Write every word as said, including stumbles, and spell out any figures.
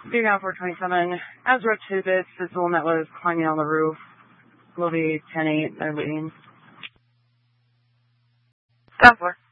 Being out four twenty-seven, Ezra Tibbetts is the one that was climbing on the roof. Will be ten eight, they're leading. Down four.